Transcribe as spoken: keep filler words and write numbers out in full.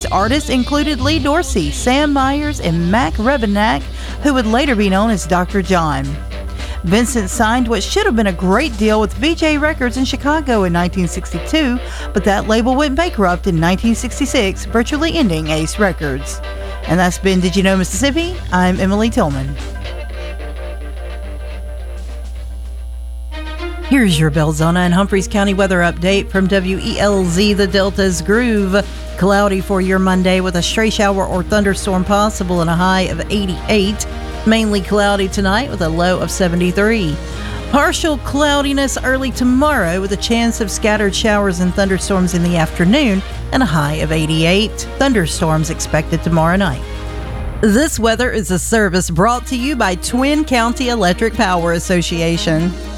artists included Lee Dorsey, Sam Myers, and Mac Rebennack, who would later be known as Doctor John. Vincent signed what should have been a great deal with V J Records in Chicago in nineteen sixty-two, but that label went bankrupt in nineteen sixty-six, virtually ending Ace Records. And that's been Did You Know Mississippi? I'm Emily Tillman. Here's your Belzona and Humphreys County weather update from W E L Z, the Delta's Groove. Cloudy for your Monday with a stray shower or thunderstorm possible and a high of eighty-eight. Mainly cloudy tonight with a low of seventy-three. Partial cloudiness early tomorrow with a chance of scattered showers and thunderstorms in the afternoon and a high of eighty-eight. Thunderstorms expected tomorrow night. This weather is a service brought to you by Twin County Electric Power Association.